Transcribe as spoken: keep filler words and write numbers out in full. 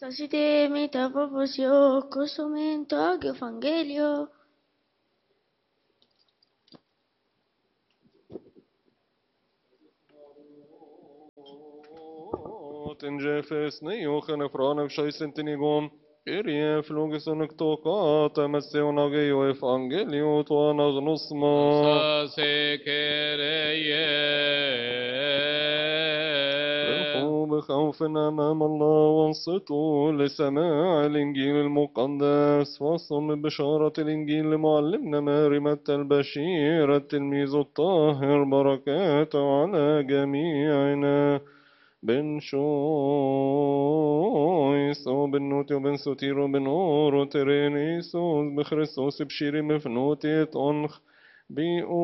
Stasite meta proposio, costumento agio evangelio. تنجفس نيوخن فرانك شايسن تنيقوم إريا فلوغسون اكتوقا تمسيون اغيو إفانجيليو توانا غنصما ارفعوا بخوف أمام الله وانصتوا لسماع الإنجيل المقدس واصم ببشارة الإنجيل لمعلمنا مريمة البشير التلميذ الطاهر بركاته على جميعنا بن شويس وبن نوتي وبن سوتير وبن أورو ترينيسوس بخريستوس بشيري مفنوتي أنخ بي